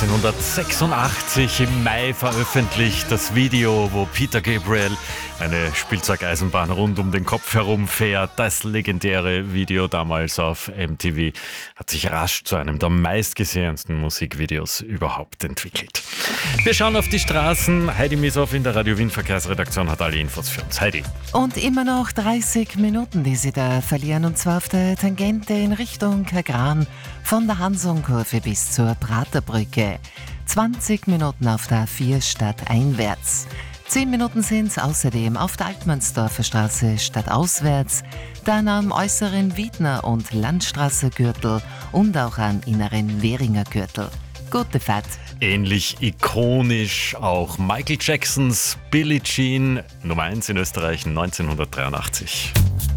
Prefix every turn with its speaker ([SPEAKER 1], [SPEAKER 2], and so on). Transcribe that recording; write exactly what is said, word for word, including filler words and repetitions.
[SPEAKER 1] neunzehnhundertsechsundachtzig im Mai veröffentlicht, das Video, wo Peter Gabriel eine Spielzeugeisenbahn rund um den Kopf herum fährt. Das legendäre Video damals auf M T V hat sich rasch zu einem der meistgesehensten Musikvideos überhaupt entwickelt. Wir schauen auf die Straßen. Heidi Mieshoff in der Radio Wien Verkehrsredaktion hat alle Infos für uns. Heidi.
[SPEAKER 2] Und immer noch dreißig Minuten, die Sie da verlieren, und zwar auf der Tangente in Richtung Kagran von der Hansonkurve bis zur Praterbrücke. zwanzig Minuten auf der A vier stadteinwärts. zehn Minuten sind es außerdem auf der Altmannsdorfer Straße stadtauswärts, dann am äußeren Wiedner- und Landstraße-Gürtel und auch am inneren Währinger Gürtel. Gute Fahrt.
[SPEAKER 1] Ähnlich ikonisch auch Michael Jacksons Billie Jean, Nummer eins in Österreich neunzehnhundertdreiundachtzig.